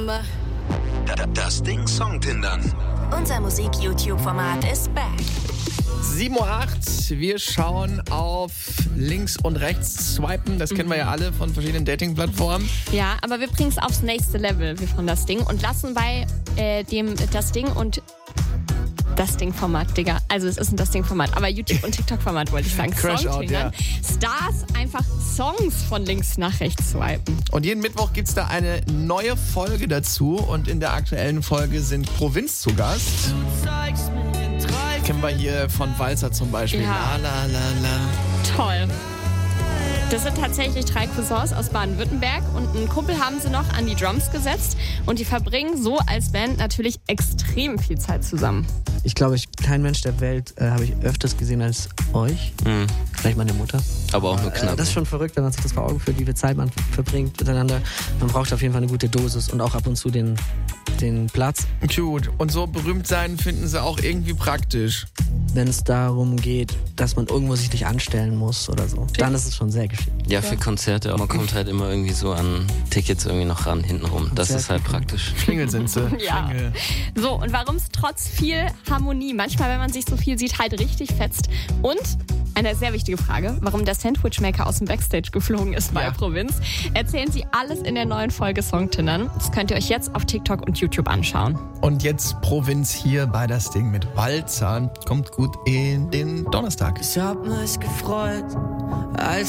Das Ding Songtindern. Unser Musik-YouTube-Format ist back. 7:08 Uhr, wir schauen auf links und rechts swipen. Das kennen wir ja alle von verschiedenen Dating-Plattformen. Ja, aber wir bringen es aufs nächste Level, wie von das Ding. Und lassen bei dem das Ding und das Ding-Format, Digga. Also es ist ein das Ding-Format, aber YouTube- und TikTok-Format wollte ich sagen. Crash-Out, ja. Stars einfach Songs von links nach rechts swipen. Und jeden Mittwoch gibt es da eine neue Folge dazu. Und in der aktuellen Folge sind Provinz zu Gast. Kennen wir hier von Walzer zum Beispiel. Ja. La, la, la, la. Toll. Das sind tatsächlich 3 Cousins aus Baden-Württemberg und einen Kumpel haben sie noch an die Drums gesetzt und die verbringen so als Band natürlich extrem viel Zeit zusammen. Ich glaube, kein Mensch der Welt habe ich öfters gesehen als euch. Vielleicht meine Mutter. Aber auch nur knapp. Das ist schon verrückt, wenn man sich das vor Augen führt, wie viel Zeit man verbringt miteinander. Man braucht auf jeden Fall eine gute Dosis und auch ab und zu den Platz. Cute. Und so berühmt sein finden sie auch irgendwie praktisch. Wenn es darum geht, dass man irgendwo sich nicht anstellen muss oder so, dann ist es schon sehr geschickt. Ja, für Konzerte. Man kommt halt immer irgendwie so an Tickets irgendwie noch ran, hintenrum. Das ist halt praktisch. Schlingel sind sie. Ja. Schlingel. So, und warum es trotz viel Harmonie, manchmal, wenn man sich so viel sieht, halt richtig fetzt. Und eine sehr wichtige Frage, warum der Sandwichmaker aus dem Backstage geflogen ist bei Provinz, erzählen sie alles in der neuen Folge Songtindern. Das könnt ihr euch jetzt auf TikTok und YouTube anschauen. Und jetzt Provinz hier bei das Ding mit Walzer. Kommt gut in den Donnerstag. Ich hab mich gefreut, als